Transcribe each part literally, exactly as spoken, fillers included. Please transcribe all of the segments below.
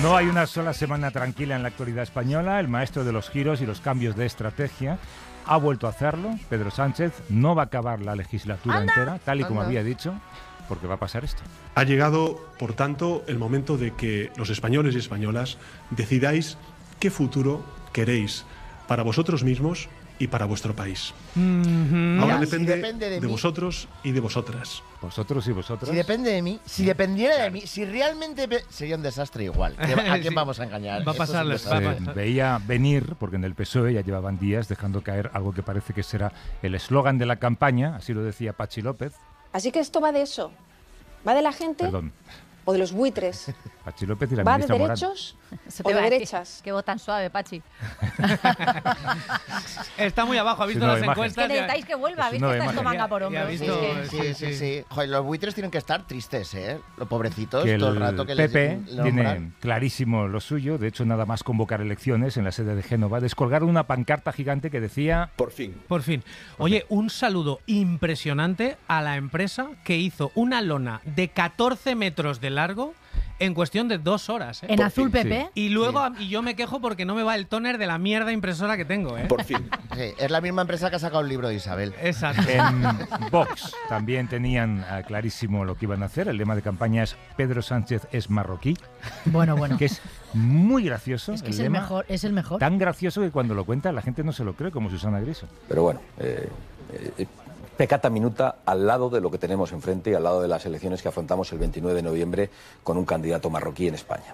No hay una sola semana tranquila en la actualidad española. El maestro de los giros y los cambios de estrategia ha vuelto a hacerlo. Pedro Sánchez no va a acabar la legislatura anda, entera, tal y como anda. había dicho, porque va a pasar esto. Ha llegado, por tanto, el momento de que los españoles y españolas decidáis qué futuro queréis para vosotros mismos y para vuestro país. Mm-hmm. Ahora Mira, depende, si depende de, de mí, vosotros y de vosotras. Vosotros y vosotras. Si depende de mí, si dependiera de mí, si realmente pe- sería un desastre igual. ¿A quién Sí. vamos a engañar? Va a Esto es un pasarles, desastre. va a Eh, pasar. veía venir, porque en el P S O E ya llevaban días dejando caer algo que parece que será el eslogan de la campaña, así lo decía Pachi López. Así que esto va de eso. Va de la gente Perdón, o de los buitres. Pachi López y la Va de ministra Morán. derechos Eso o te de iba a decir. derechas. Qué voz tan suave, Pachi. Está muy abajo, ha Sí, visto no, las imagen. encuestas. Que necesitáis que vuelva, Es habéis una visto esto imagen. manga por Ya- hombro. ya he visto- Sí, Sí, sí, sí, sí. Joder, los buitres tienen que estar tristes, ¿eh? Los pobrecitos, Que todo el el rato que les P P le tiene nombran. clarísimo lo suyo. De hecho, nada más convocar elecciones en la sede de Génova, descolgaron una pancarta gigante que decía... Por fin. Por fin. Oye, un saludo impresionante a la empresa que hizo una lona de catorce metros de largo en cuestión de dos horas. ¿eh? En Por azul fin, Pepe. Y luego y yo me quejo porque no me va el tóner de la mierda impresora que tengo. ¿eh? Por fin. Sí, es la misma empresa que ha sacado el libro de Isabel. Exacto. En Vox también tenían ah, clarísimo lo que iban a hacer. El lema de campaña es Pedro Sánchez es marroquí, Bueno, bueno. que es muy gracioso. Es que el es el lema, mejor, es el mejor. Tan gracioso que cuando lo cuenta la gente no se lo cree, como Susana Griso. Pero bueno, eh, eh, pecata minuta al lado de lo que tenemos enfrente y al lado de las elecciones que afrontamos el veintinueve de noviembre con un candidato marroquí en España.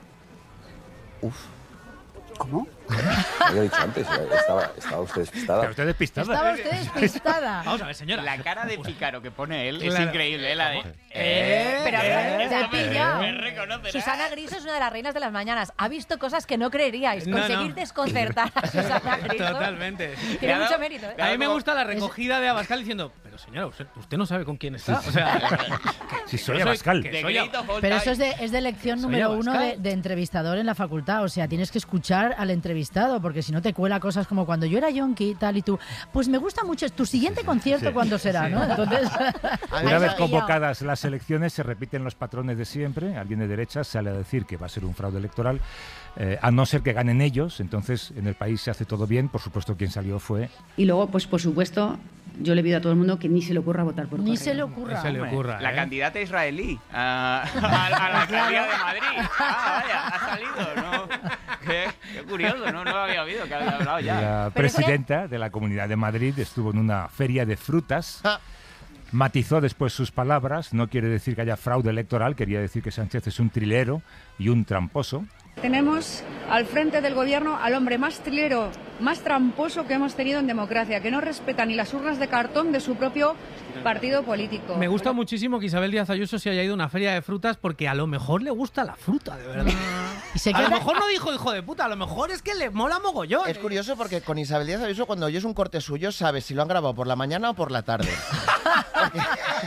¿Cómo? Lo había dicho antes, estaba, estaba usted despistada. Pero usted despistada. Estaba usted despistada. Vamos a ver, señora. La cara de pícaro que pone él es Claro. increíble, ¿eh? La de... Eh, Pero eh, te ha me- pillado. me reconocerá. Susana Griso es una de las reinas de las mañanas. Ha visto cosas que no creeríais. No, Conseguir no. desconcertar a Susana Griso. Totalmente. Tiene Claro. mucho mérito, ¿eh? A mí me gusta la recogida de Abascal diciendo, pero señora, usted, usted no sabe con quién está. O sea, Si soy yo Abascal. que De soy grito, hold Pero tight. eso es de, es de lección Soy número Abascal. uno de, de entrevistador en la facultad. O sea, tienes que escuchar al entrevistado, porque si no te cuela cosas como cuando yo era yonki tal y tú. Pues me gusta mucho. Tu siguiente concierto, sí. ¿cuándo será? ¿No? Entonces. A mí Una me vez ha- convocadas las elecciones se repiten los patrones de siempre. Alguien de derecha sale a decir que va a ser un fraude electoral, eh, a no ser que ganen ellos. Entonces en el país se hace todo bien. Por supuesto, quien salió fue... Y luego, pues por supuesto, yo le pido a todo el mundo que ni se le ocurra votar por Ni correo. se le ocurra. se le Hombre, ocurra. La ¿eh? candidata israelí a, a- a la alcaldía de Madrid. Ah, vaya, ha salido. ¿no? Qué, qué curioso, no, no había oído que había hablado ya. La Pero ese- presidenta de la Comunidad de Madrid estuvo en una feria de frutas. Ah. Matizó después sus palabras. No quiere decir que haya fraude electoral. Quería decir que Sánchez es un trilero y un tramposo. Tenemos al frente del gobierno al hombre más trilero, más tramposo que hemos tenido en democracia, que no respeta ni las urnas de cartón de su propio partido político. Me gusta muchísimo que Isabel Díaz Ayuso se haya ido a una feria de frutas porque a lo mejor le gusta la fruta, de verdad. Y se A lo queda. mejor no dijo hijo de puta, a lo mejor es que le mola mogollón. Es curioso porque con Isabel Díaz Ayuso, cuando oyes un corte suyo, sabes si lo han grabado por la mañana o por la tarde. Porque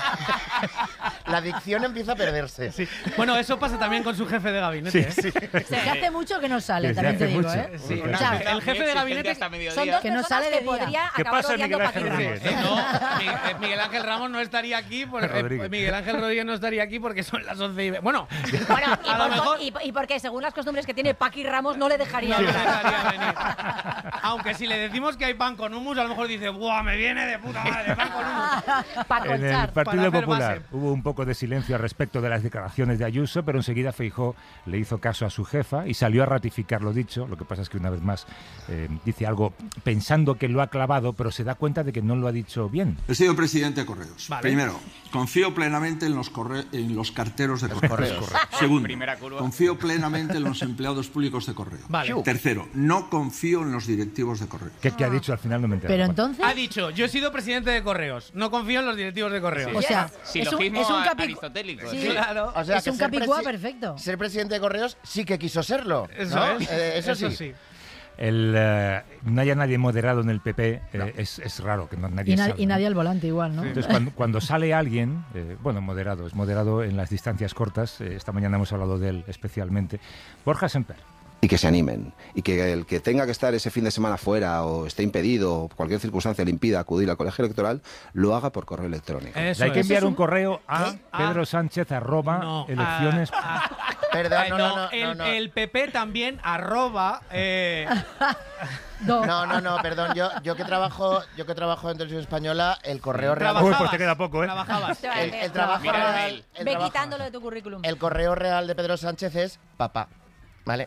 la dicción empieza a perderse. Sí. Bueno, eso pasa también con su jefe de gabinete. ¿eh? Desde hace mucho que no sale, Desde también te hace digo, mucho. ¿eh? Sí, O sea, el jefe de gabinete hasta Son mediodía. dos Que no personas sale de que día. podría ¿Qué acabar pasa, odiando Miguel a Paqui Ángel Ramos. Rodríguez? Eh, no, Miguel, eh, Miguel Ángel Ramos no estaría aquí, por, eh, Rodríguez. Miguel Ángel Rodríguez no estaría aquí porque son las once y ve- Bueno, Bueno, y, a lo por- mejor y- y porque según las costumbres que tiene Paqui Ramos no le dejaría no le hablar. dejaría venir. Aunque si le decimos que hay pan con hummus, a lo mejor dice, ¡buah, me viene de puta madre, pan con hummus! Para En el conchar. Partido para hacer Popular base. hubo un poco de silencio al respecto de las declaraciones de Ayuso, pero enseguida Feijóo le hizo caso a su jefa y salió a ratificar lo dicho. Lo que pasa es que una vez más eh, dice algo pensando que lo ha clavado, pero se da cuenta de que no lo ha dicho bien. He sido presidente de Correos. Vale. Primero, confío plenamente en los, corre- en los carteros de Correos. correos. Segundo, Primera curva. confío plenamente en los empleados públicos de Correos. Vale. Tercero, no confío en los directivos de Correos. ¿Qué, qué ha dicho al final? No me entero. Pero entonces. Ha dicho, yo he sido presidente de Correos, no confío en los directivos de Correos. O sea, es un, Silogismo es un capi- aristotélico. Sí, Claro. O sea, es que un ser capicúa presi- perfecto. Ser presidente de Correos sí que quiso serlo. Eso ¿no? es. Eh, eso, sí. El, eh, no haya nadie moderado en el P P eh, es, es raro que no, nadie Y, na- salga, y ¿no? nadie al volante igual, ¿no? Entonces, cuando, cuando sale alguien, eh, bueno, moderado, es moderado en las distancias cortas, eh, esta mañana hemos hablado de él especialmente, Borja Semper. y que se animen. Y que el que tenga que estar ese fin de semana fuera o esté impedido o cualquier circunstancia le impida acudir al colegio electoral, lo haga por correo electrónico. Eso hay que enviar un correo a Pedro Sánchez arroba No, elecciones. a- a- Perdón, Eh, no, no, no, no, el, no, no. el P P también arroba. eh, No, no, no, perdón. Yo, yo que trabajo, yo que trabajo en Televisión Española, el correo real. Uy, pues te queda poco, ¿eh? Trabajabas. El, el trabajo Mira el real. mail. el Ve trabajo- quitándolo de tu currículum. El correo real de Pedro Sánchez es papá. ¿Vale?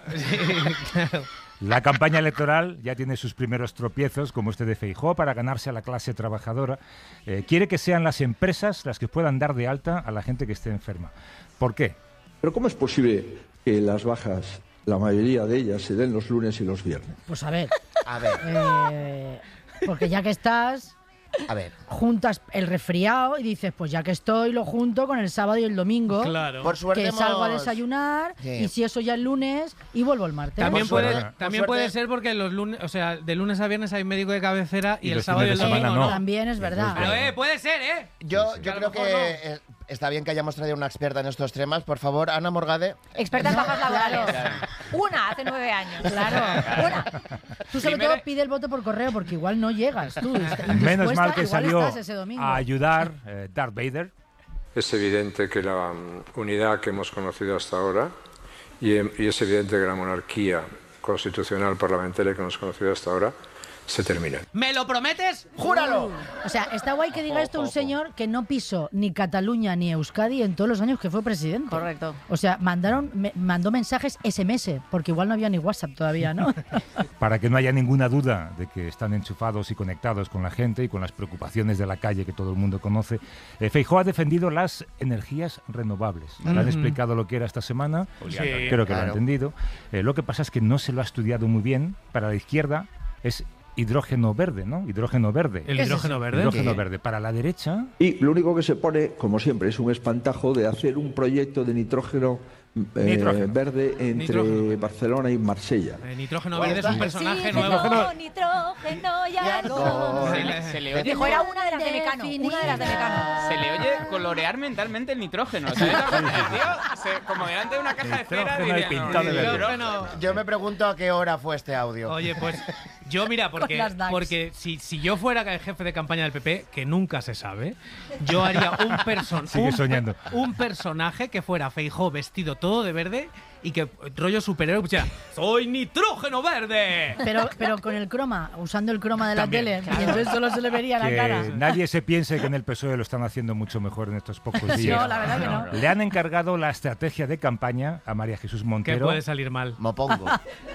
La campaña electoral ya tiene sus primeros tropiezos, como este de Feijóo, para ganarse a la clase trabajadora. Eh, quiere que sean las empresas las que puedan dar de alta a la gente que esté enferma. ¿Por qué? Pero ¿cómo es posible que las bajas, la mayoría de ellas, se den los lunes y los viernes? Pues a ver. A ver. Eh, porque ya que estás, A ver. juntas el resfriado y dices, pues ya que estoy, lo junto con el sábado y el domingo. Claro. Por suerte que hemos- salgo a desayunar Sí. y si eso ya el lunes y vuelvo el martes. También Por puede, suerte- también por puede suerte- ser porque los lunes, o sea, de lunes a viernes hay médico de cabecera y, Y el los sábado y el fines de domingo semana no. También es verdad. Pero eh, puede ser, ¿eh? Yo, yo a lo creo que mejor no. eh, está bien que hayamos traído una experta en estos temas. Por favor, Ana Morgade. Experta en bajas laborales. Claro. Una hace nueve años. Claro. Una. Tú sobre Primero- todo pide el voto por correo porque igual no llegas. Tú, Menos indispuesta, mal que igual salió estás ese domingo. a ayudar eh, Darth Vader. Es evidente que la mm, unidad que hemos conocido hasta ahora y, em- y es evidente que la monarquía constitucional parlamentaria que hemos conocido hasta ahora se termina. ¿Me lo prometes? ¡Júralo! O sea, está guay que diga esto un señor que no pisó ni Cataluña ni Euskadi en todos los años que fue presidente. Correcto. O sea, mandaron, me- mandó mensajes ese eme ese, porque igual no había ni WhatsApp todavía, ¿no? Para que no haya ninguna duda de que están enchufados y conectados con la gente y con las preocupaciones de la calle que todo el mundo conoce, eh, Feijóo ha defendido las energías renovables. Le han Ujú. explicado lo que era esta semana, Sí. creo que lo ha Claro. entendido. Eh, lo que pasa es que no se lo ha estudiado muy bien. Para la izquierda es hidrógeno verde, ¿no? Hidrógeno verde. ¿El hidrógeno verde? Hidrógeno ¿Qué? verde. Para la derecha, Y lo único que se pone, como siempre, es un espantajo de hacer un proyecto de nitrógeno, eh, Nitrógeno. verde entre Nitrógeno. Barcelona y Marsella. El nitrógeno Bueno, verde es un está- personaje Oxígeno, nuevo. nitrógeno y algo. algo. Se le, se le oye, Dijo, era una de las de Mecano. Una de las de Mecano. se le oye colorear mentalmente el nitrógeno. ¿Sabes? El tío, se- como delante de una caja de cera, Nitrógeno diría, y no, pintado de verde. nitrógeno. Yo me pregunto a qué hora fue este audio. Oye, pues yo mira, porque, las D A Cs. porque si, si yo fuera el jefe de campaña del P P, que nunca se sabe, yo haría un, person Sigue un, soñando. un personaje que fuera Feijóo vestido todo de verde y que rollo superhéroe pusiera ¡soy nitrógeno verde! Pero, pero con el croma, usando el croma de la También, tele, claro. y entonces solo se le vería la que cara. nadie se piense que en el P S O E lo están haciendo mucho mejor en estos pocos días. No, la verdad que no. Le han encargado la estrategia de campaña a María Jesús Que Montero. puede salir mal. Mopongo.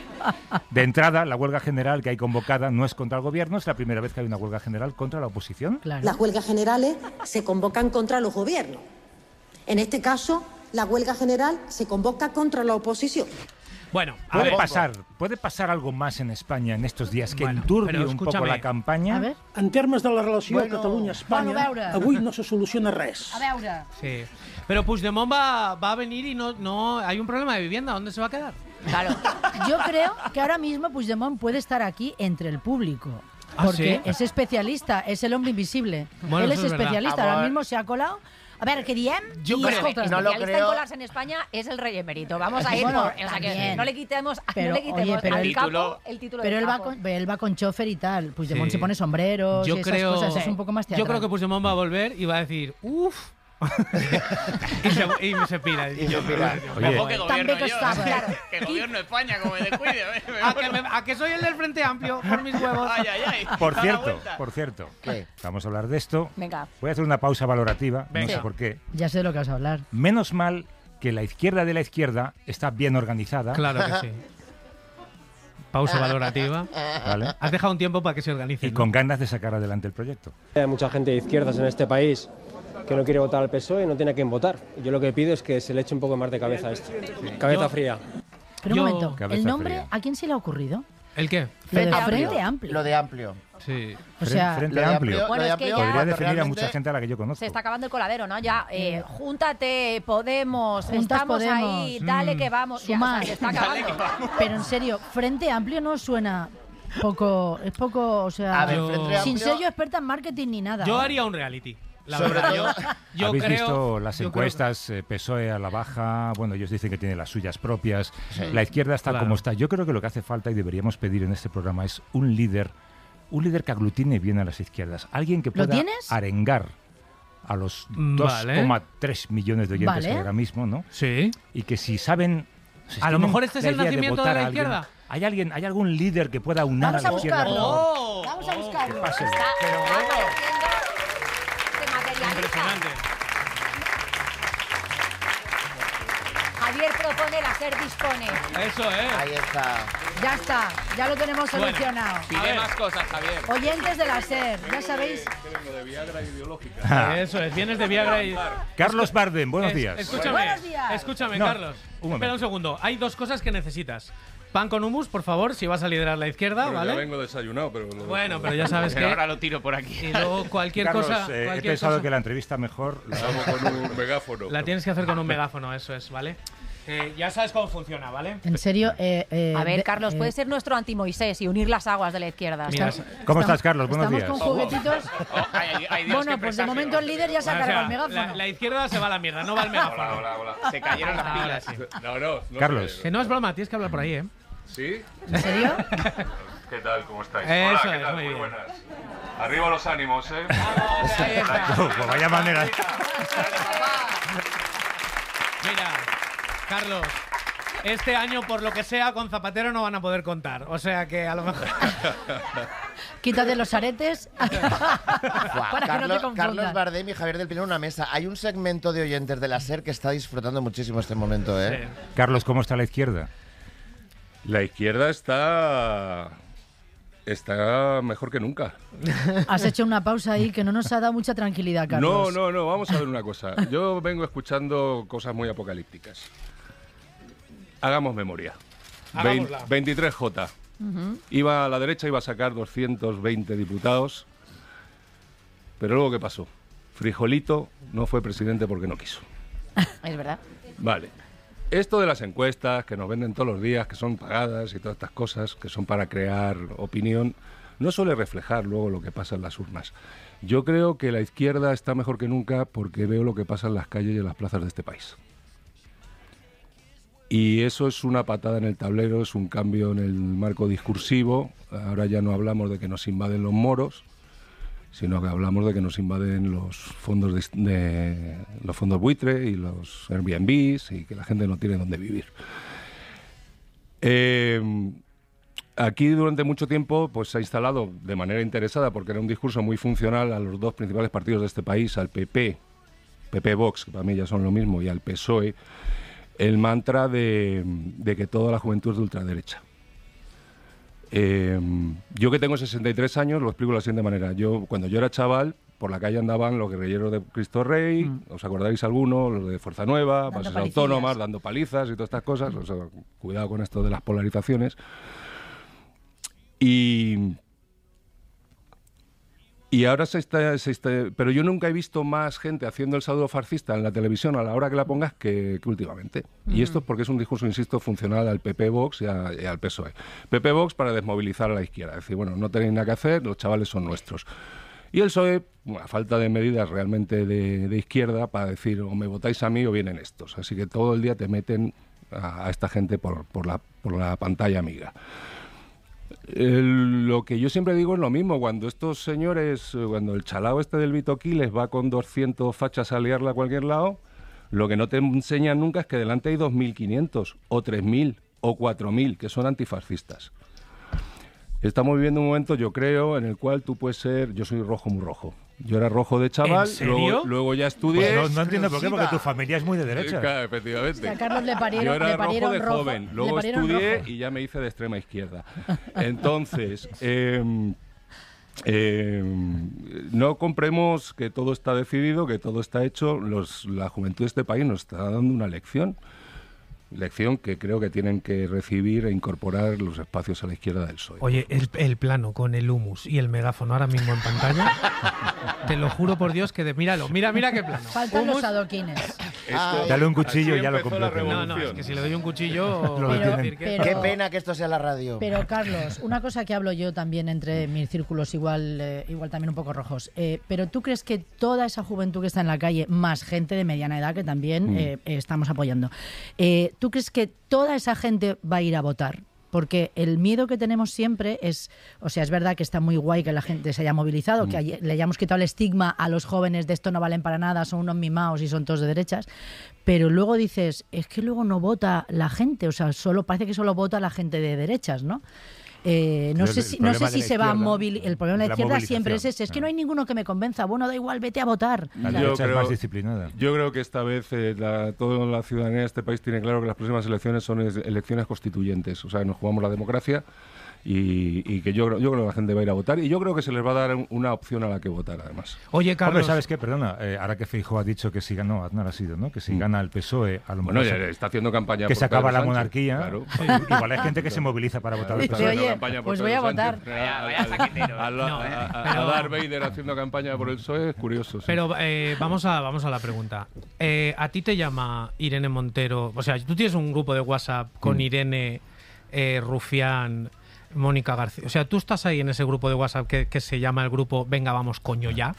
De entrada, la huelga general que hay convocada no es contra el gobierno, es la primera vez que hay una huelga general contra la oposición. Claro. Las huelgas generales se convocan contra los gobiernos. En este caso, la huelga general se convoca contra la oposición. Bueno, a ¿Puede ver. pasar, ¿Puede pasar algo más en España en estos días que Bueno, enturbie pero un poco escúchame. la campaña? A ver, En termes de la relació Bueno, Catalunya-Espanya, bueno, a veure. avui no se soluciona res. a veure. Sí. Pero Puigdemont va, va a venir y no, no hay un problema de vivienda. ¿Dónde se va a quedar? Claro. Yo creo que ahora mismo Puigdemont puede estar aquí entre el público. ¿Ah, Porque sí? es especialista, es el hombre invisible. Bueno, Él eso es es verdad. especialista, Amor. ahora mismo se ha colado. A ver, ¿qué diem? Yo I, creo- escolta, no lo especialista en creo. colarse en España es el rey emérito. Vamos a ir Bueno, por. O sea, que también. no le quitemos, Pero, no le quitemos oye, pero al el capo título- el título Pero de él va, capo. con, él va con chofer y tal. Puigdemont Sí. se pone sombreros Yo y esas creo, cosas. Es un poco más yo teatral. creo que Puigdemont va a volver y va a decir ¡Uf! y, se, y se pira. Y se pira. Oye, Ojo que També gobierno que yo. estava. Claro. Que gobierno España, como me descuide. me- ¿A que, me- a que soy el del Frente Amplio por mis huevos? Ay, ay, ay. Por Da la cierto, vuelta. por cierto, ¿Qué? vamos a hablar de esto. Venga. Voy a hacer una pausa valorativa, no Venga. sé por qué. Ya sé de lo que vas a hablar. Menos mal que la izquierda de la izquierda está bien organizada. Claro que sí. Pausa valorativa. ¿Vale? Has dejado un tiempo para que se organice. Y ¿no? con ganas de sacar adelante el proyecto. Hay mucha gente de izquierdas en este país que no quiere votar al P S O E y no tiene a quién votar. Yo lo que pido es que se le eche un poco más de cabeza a esto. Cabeza Yo- fría. Pero Yo- un momento, Cabeza ¿el nombre fría. a quién se le ha ocurrido? ¿El qué? Lo de Frente Frente Amplio. Amplio. Lo de amplio. Sí. O sea, Frente lo de amplio. amplio- Bueno, lo de es que amplio ya- Podría cuando definir a realmente- mucha gente a la que yo conozco. Se está acabando el coladero, ¿no? Ya, eh, júntate, Podemos, Juntas estamos Podemos. ahí, dale Mm. que vamos. Ya, o Sumar. sea, se está acabando. pero en serio, Frente Amplio no suena poco, es poco, o sea, A ver, Yo- Frente sin Amplio- ser yo experta en marketing ni nada. Yo haría un reality. La Sobre verdad, todo- yo, yo ¿Habéis creo, visto las yo creo que- encuestas eh, P S O E a la baja? Bueno, ellos dicen que tiene las suyas propias. Sí. La izquierda está Claro. como está. Yo creo que lo que hace falta y deberíamos pedir en este programa es un líder, un líder que aglutine bien a las izquierdas. Alguien que ¿Lo pueda tienes? arengar a los Vale. dos coma tres millones de oyentes Vale. que hay ahora mismo, ¿no? Sí. Y que si saben... si A lo tienen mejor este es la el idea nacimiento votar de la a alguien, izquierda. ¿Hay alguien, hay algún líder que pueda unar Vamos a a la izquierda? buscarlo. Oh, Vamos a buscarlo. Pase. Está, Pero está bueno. apareciendo, se materializa. impresionante. Javier propone, la SER dispone. Eso es. Ahí está. Ya está, ya lo tenemos Bueno. solucionado. A Pide ver. más cosas, Javier. Oyentes de la SER, ya sabéis. Eso es, vienes de Viagra y... Carlos Bardem, buenos Es- días. Escúchame, Buenos días. escúchame, No, Carlos. un momento. Espera un segundo. Hay dos cosas que necesitas. Pan con hummus, por favor, si vas a liderar la izquierda, Pero ¿vale? ya vengo desayunado, pero... lo- Bueno, pero ya sabes que... Ahora lo tiro por aquí. Y luego cualquier Carlos, cosa... eh, he cualquier pensado cosa- que la entrevista mejor... Lo hago con un megáfono. La tienes que hacer con un megáfono, eso es, ¿vale? Eh, ya sabes cómo funciona, ¿vale? En serio, eh, eh, A ver, de- Carlos, eh, puede ser nuestro anti-Moisés y unir las aguas de la izquierda. Mira, Está- ¿Cómo estamos- estás, Carlos? Buenos Estamos días. con juguetitos. Oh, hay- hay- hay días Bueno, que pues de presagio. momento el líder ya se ha O sea, cargado el megáfono. la, la izquierda se va a la mierda, no va el megáfono. Hola, hola, hola. Se cayeron las Ahora pilas. sí. No, no. no Carlos. sé. Que no es broma, tienes que hablar por ahí, ¿eh? ¿Sí? ¿En serio? ¿Qué tal? ¿Cómo estáis? Eso Hola, ¿qué es, tal? muy bien. buenas. Arriba los ánimos, ¿eh? Ahí está. Pues vaya manera. Mira, Carlos, este año, por lo que sea, con Zapatero no van a poder contar. O sea que a lo mejor... Quítate los aretes Buah, para que no Carlos, te confundan. Carlos Bardem y Javier del Pino en una mesa. Hay un segmento de oyentes de la SER que está disfrutando muchísimo este momento, ¿eh? Sí. Carlos, ¿cómo está la izquierda? La izquierda está... Está mejor que nunca. Has hecho una pausa ahí que no nos ha dado mucha tranquilidad, No, Carlos. no, no, vamos a ver una cosa. Yo vengo escuchando cosas muy apocalípticas. Hagamos memoria. Vein- Hagámosla. veintitrés J. Iba a la derecha, iba a sacar doscientos veinte diputados. Pero luego, ¿qué pasó? Frijolito no fue presidente porque no quiso. Es verdad. Vale. Esto de las encuestas que nos venden todos los días, que son pagadas y todas estas cosas, que son para crear opinión, no suele reflejar luego lo que pasa en las urnas. Yo creo que la izquierda está mejor que nunca porque veo lo que pasa en las calles y en las plazas de este país. Y eso es una patada en el tablero, es un cambio en el marco discursivo. Ahora ya no hablamos de que nos invaden los moros, sino que hablamos de que nos invaden los fondos de, de- los fondos buitre y los Airbnbs y que la gente no tiene dónde vivir. Eh, aquí durante mucho tiempo pues se ha instalado de manera interesada, porque era un discurso muy funcional a los dos principales partidos de este país, al P P, P P Vox, que para mí ya son lo mismo, y al P S O E, el mantra de, de que toda la juventud es de ultraderecha. Eh, yo que tengo sesenta y tres años lo explico de la siguiente manera. Yo, cuando yo era chaval, por la calle andaban los guerrilleros de Cristo Rey, Mm. ¿os acordáis alguno? Los de Fuerza Nueva, Dando bases palicillas. autónomas, dando palizas y todas estas cosas. O sea, cuidado con esto de las polarizaciones. Y... Y ahora se está, se está... Pero yo nunca he visto más gente haciendo el saludo fascista en la televisión a la hora que la pongas que, que últimamente. Y esto es porque es un discurso, insisto, funcional al P P Vox y, a- y al P S O E. P P Vox para desmovilizar a la izquierda. Es decir, bueno, no tenéis nada que hacer, los chavales son nuestros. Y el P S O E, bueno, a falta de medidas realmente de, de izquierda para decir o me votáis a mí o vienen estos. Así que todo el día te meten a, a esta gente por, por, la, por la pantalla amiga. El- lo que yo siempre digo es lo mismo, cuando estos señores, eh, cuando el chalao este del Bitoquí les va con doscientos fachas a liarla a cualquier lado, lo que no te enseñan nunca es que delante hay dos mil quinientos o tres mil o cuatro mil que son antifascistas. Estamos viviendo un momento, yo creo, en el cual tú puedes ser... Yo soy rojo muy rojo. Yo era rojo de chaval, ¿En serio? luego, luego ya estudié... Pues no, no entiendo por qué, porque tu familia es muy de derecha. Claro, efectivamente. A Carlos le parieron, Yo era le rojo parieron de rojo, joven, le luego parieron estudié rojo. y ya me hice de extrema izquierda. Entonces, eh, eh, no compremos que todo está decidido, que todo está hecho. Los, la juventud de este país nos está dando una lección, lección que creo que tienen que recibir e incorporar los espacios a la izquierda del P S O E. Oye, el, el plano con el humus y el megáfono ahora mismo en pantalla, te lo juro por Dios que de, míralo, mira, mira qué plano. Faltan los Humus, adoquines. Esto, dale un cuchillo y ya lo completo. No, no, es que si le doy un cuchillo... Pero, pero, decir que... pero, Qué pena que esto sea la radio. Pero, Carlos, una cosa que hablo yo también entre mis círculos igual, eh, igual también un poco rojos, eh, pero ¿tú crees que toda esa juventud que está en la calle, más gente de mediana edad que también mm. eh, estamos apoyando, eh, ¿tú crees que toda esa gente va a ir a votar? Porque el miedo que tenemos siempre es, o sea, es verdad que está muy guay que la gente se haya movilizado, mm. que hay, le hayamos quitado el estigma a los jóvenes de esto no valen para nada, son unos mimaos y son todos de derechas, pero luego dices, es que luego no vota la gente, o sea, solo parece que solo vota la gente de derechas, ¿no? Eh, no, sé si, no sé si se va a movilizar. El problema de la izquierda siempre es ese, es que no hay ninguno que me convenza. Bueno, da igual, vete a votar. La derecha es más disciplinada. Yo creo que esta vez eh, la, toda la ciudadanía de este país tiene claro que las próximas elecciones son es, elecciones constituyentes. O sea, nos jugamos la democracia y, y que yo, yo creo que la gente va a ir a votar y yo creo que se les va a dar una opción a la que votar, además. Oye, Carlos... Hombre, ¿sabes qué? Perdona, eh, ahora que Feijóo ha dicho que si gana, no, Aznar ha sido, ¿no? Que si mm. gana el P S O E, a lo mejor... Bueno, se, está haciendo campaña que por se acaba Pedro la Sánchez, monarquía. Claro. Eh, igual hay gente que se moviliza para votar al P S O E. Oye, pues voy a votar. Vaya, vaya saquetero. A, la, a, a, a Darth Vader haciendo campaña por el P S O E es curioso. Sí. Pero eh, vamos, a, vamos a la pregunta. Eh, ¿A ti te llama Irene Montero? O sea, tú tienes un grupo de WhatsApp con mm. Irene, eh, Rufián... Mónica García. O sea, tú estás ahí en ese grupo de WhatsApp que, que se llama el grupo Venga, vamos, coño, ya.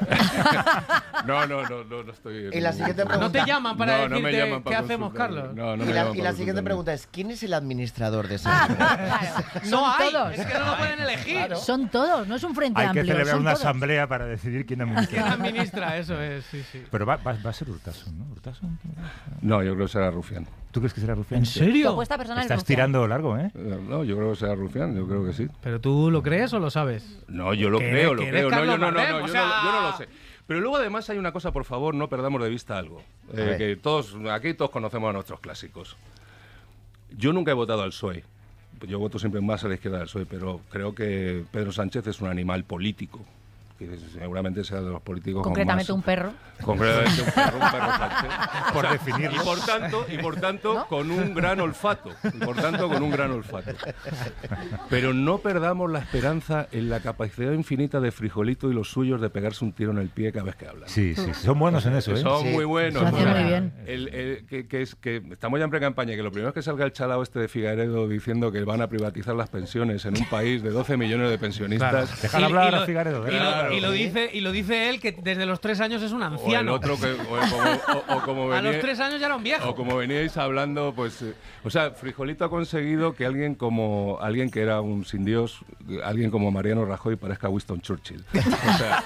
No, no, no, no, no estoy... Y la siguiente pregunta... ¿No te llaman para no, decirte no me llaman para qué hacemos, Carlos? No, no y me la, llaman y la siguiente pregunta es, ¿quién es el administrador de ese grupo? No hay, todos. es que no lo pueden elegir. Claro. Son todos, no es un frente hay amplio. Hay que celebrar son una todos. asamblea para decidir quién administra. ¿Quién administra? Eso es, sí, sí. Pero va, va, va a ser Urtasun, ¿no? ¿Urtasun? No, yo creo que será Rufián. ¿Tú crees que será Rufián? ¿En serio? Tu apuesta personal Estás es Rufián. tirando largo, ¿eh? No, yo creo que será Rufián, yo creo que sí. ¿Pero tú lo crees o lo sabes? No, yo lo ¿Que creo, eres- lo que eres creo. No, yo Carlos no, no, Bardem? no, O yo, sea- no, yo no lo sé. Pero luego además hay una cosa, por favor, no perdamos de vista algo. Eh, ver. que todos, aquí todos conocemos a nuestros clásicos. Yo nunca he votado al P S O E. Yo voto siempre más a la izquierda del P S O E, pero creo que Pedro Sánchez es un animal político. Que seguramente sea de los políticos con Concretamente más- un perro. Concretamente un perro, un perro Sánchez. Por O sea, definirlo. Y por tanto, y por tanto ¿No? con un gran olfato. Y por tanto, con un gran olfato. Pero no perdamos la esperanza en la capacidad infinita de Frijolito y los suyos de pegarse un tiro en el pie cada vez que hablan. Sí, sí, son buenos en eso, ¿eh? Son Sí. muy buenos. Lo hacen O sea, muy bien. el- el- que, que es, que estamos ya en pre-campaña, que lo primero es que salga el chalao este de Figaredo diciendo que van a privatizar las pensiones en un país de doce millones de pensionistas. Claro. Dejar Y- hablar y lo- a Figaredo, Y ¿eh? lo, Claro. y lo dice, y lo dice él, que desde los tres años es un O el anciano. otro que, o, como, o- o como A los venía- tres años ya era un viejo. O como veníais hablando, pues, eh, o sea, Frijolito ha conseguido que alguien como alguien que era un sin Dios, alguien como Mariano Rajoy parezca Winston Churchill. O sea,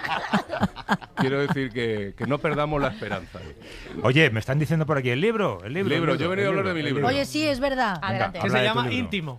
quiero decir que, que no perdamos la esperanza. Oye, me están diciendo por aquí el libro, el libro. Libro, el yo he venido el a hablar de mi el libro. Oye, sí, es verdad. Adelante. Que Habla se de tu llama libro. íntimo.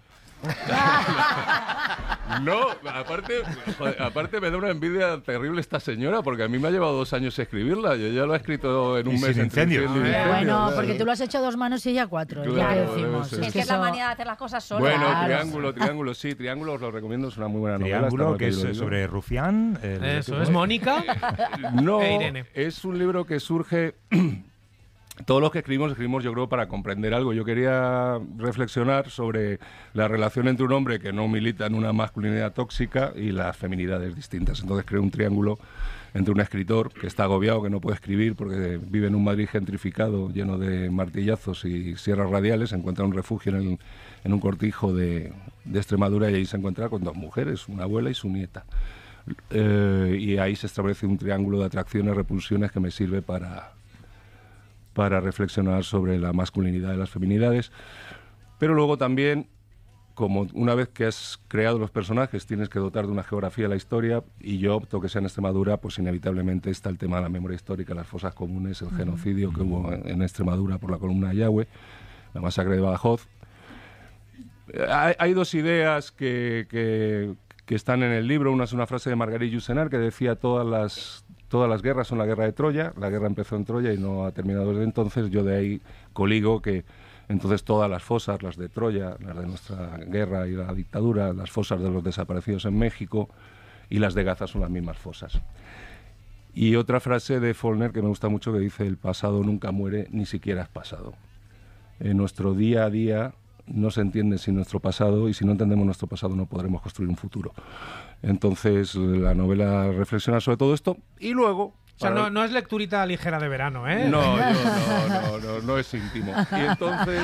No, aparte, joder, aparte me da una envidia terrible esta señora, porque a mí me ha llevado dos años escribirla. Yo ya lo he escrito en un Y mes. sin entre incendios. incendio y Eh, incendio, bueno, claro. porque tú lo has hecho a dos manos y ella a cuatro. es lo Claro, que debe decimos. ser. Es que es la manía de hacer las cosas solo. Bueno, Claro. Triángulo, Triángulo, sí, Triángulo os lo recomiendo, es una muy buena novela. Triángulo, está que muy es bien, eh, lo digo. sobre Rufián. el- Eso, es Mónica. No, e Irene. es un libro que surge... Todos los que escribimos, escribimos yo creo para comprender algo. Yo quería reflexionar sobre la relación entre un hombre que no milita en una masculinidad tóxica y las feminidades distintas. Entonces creo un triángulo entre un escritor que está agobiado, que no puede escribir porque vive en un Madrid gentrificado lleno de martillazos y sierras radiales, encuentra un refugio en, el- en un cortijo de, de Extremadura y ahí se encuentra con dos mujeres, una abuela y su nieta. Eh, y ahí se establece un triángulo de atracciones, repulsiones que me sirve para, para reflexionar sobre la masculinidad y las feminidades. Pero luego también, como una vez que has creado los personajes, tienes que dotar de una geografía a la historia, y yo opto que sea en Extremadura, pues inevitablemente está el tema de la memoria histórica, las fosas comunes, el genocidio que hubo en, en Extremadura por la columna de Yahweh, la masacre de Badajoz. Eh, Hay, hay dos ideas que, que, que están en el libro. Una es una frase de Marguerite Yourcenar que decía todas las, todas las guerras son la guerra de Troya. La guerra empezó en Troya y no ha terminado desde entonces. Yo de ahí coligo que entonces todas las fosas, las de Troya, las de nuestra guerra y la dictadura, las fosas de los desaparecidos en México y las de Gaza son las mismas fosas. Y otra frase de Faulkner que me gusta mucho que dice: el pasado nunca muere, ni siquiera es pasado. En nuestro día a día no se entiende sin nuestro pasado, y si no entendemos nuestro pasado no podremos construir un futuro. Entonces la novela reflexiona sobre todo esto, y luego O sea, no, no es lecturita ligera de verano, ¿eh? No, yo, no, no, no, no es íntimo. Y entonces...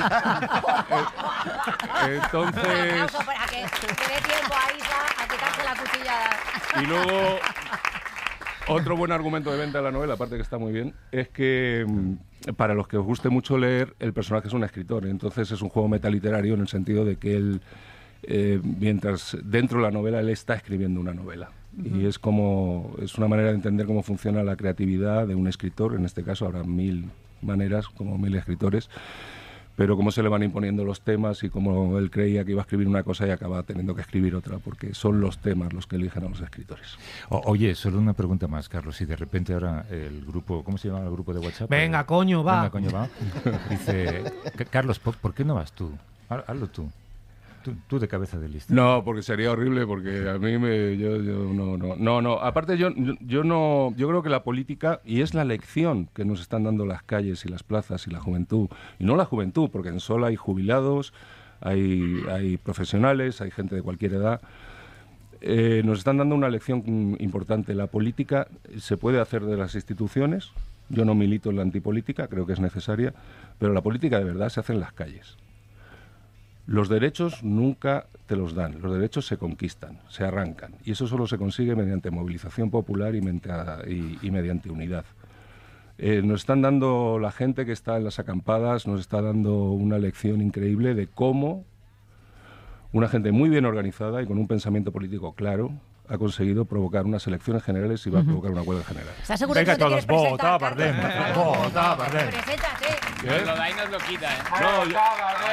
eh, entonces... Un aplauso para que, que dé tiempo a Isa a quitarse la cuchillada. Y luego, otro buen argumento de venta de la novela, aparte que está muy bien, es que mm, para los que os guste mucho leer, el personaje es un escritor. Entonces es un juego metaliterario en el sentido de que él, eh, mientras dentro de la novela, él está escribiendo una novela. Y es como es una manera de entender cómo funciona la creatividad de un escritor. En este caso habrá mil maneras, como mil escritores, pero cómo se le van imponiendo los temas y cómo él creía que iba a escribir una cosa y acaba teniendo que escribir otra, porque son los temas los que eligen a los escritores. O, oye, solo una pregunta más, Carlos. Si de repente ahora el grupo, ¿cómo se llama el grupo de WhatsApp? Venga, coño, va. Venga, coño, va. Dice, Carlos, ¿por, ¿por qué no vas tú? Hazlo tú. Tú, tú de cabeza de lista. No, porque sería horrible, porque a mí me... Yo, yo no, no, no, no. Aparte yo, yo no... Yo creo que la política, y es la lección que nos están dando las calles y las plazas y la juventud, y no la juventud, porque en Sol hay jubilados, hay, hay profesionales, hay gente de cualquier edad, eh, nos están dando una lección importante. La política se puede hacer de las instituciones, yo no milito en la antipolítica, creo que es necesaria, pero la política de verdad se hace en las calles. Los derechos nunca te los dan, los derechos se conquistan, se arrancan, y eso solo se consigue mediante movilización popular y, y, y mediante unidad. Eh, nos están dando, la gente que está en las acampadas, nos está dando una lección increíble de cómo una gente muy bien organizada y con un pensamiento político claro ha conseguido provocar unas elecciones generales y va a provocar una huelga general. ¿Estás seguro Venga, que no te todos, quieres vota, presentar, Bardem, Carlos? vota, Bardem. Preséntate. Nos lo da y nos lo quita, ¿eh? No, yo,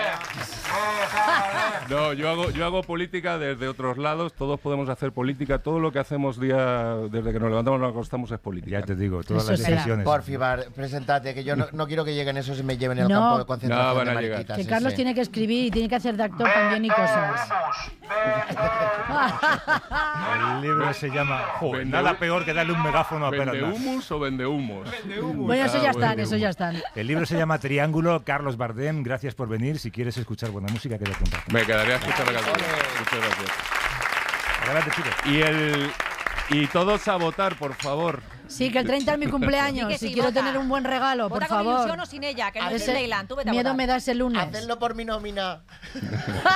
no, yo hago, yo hago política desde otros lados, todos podemos hacer política, todo lo que hacemos día desde que nos levantamos y nos acostamos es política. Ya te digo, todas Eso las será. decisiones. Por favor, preséntate, que yo no, no quiero que lleguen esos y me lleven al No. campo de concentración No, van de a llegar. mariquitas. Que sí, Carlos sí. tiene que escribir y tiene que hacer de actor también y cosas. El libro se llama... Joder, Vende- nada peor que darle un megáfono a ¿Vende Peralta. humus o vende humos? Bueno, eso ya Ah, están, vende eso ya humo. están. El libro se llama Triángulo. Carlos Bardem, gracias por venir. Si quieres escuchar buena música, quédate un rato. Me quedaría a escuchar la canción. Muchas gracias. Adelante, chicos. Y el y todos a votar, por favor. Sí, que el treinta es mi cumpleaños. Sí que si sí, quiero vota. tener un buen regalo, Vota por con favor. ilusión o sin ella, que no es Ese Leyland. Tú vete a miedo votar. me da ese lunes. Hacedlo por mi nómina.